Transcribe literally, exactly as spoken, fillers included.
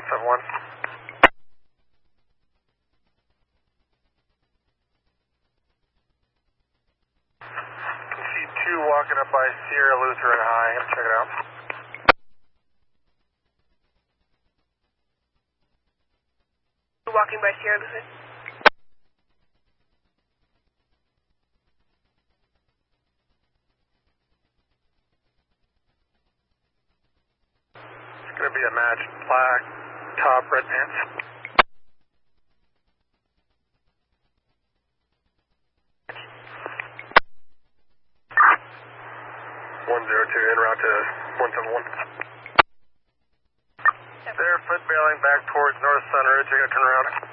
seven one. Can see two walking up by Sierra Lutheran High. Check it out. Walking by Sierra Lutheran. It's going to be a match. Black top, red pants. one zero two en route to one seven one. They're foot bailing back towards North Sun Ridge. I got to turn around.